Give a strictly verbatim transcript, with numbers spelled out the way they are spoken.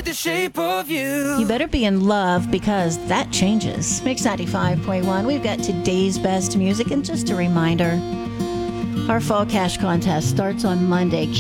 the shape of you. You better be in love because that changes. Mix ninety-five point one. We've got today's best music. And just a reminder, our fall cash contest starts on Monday.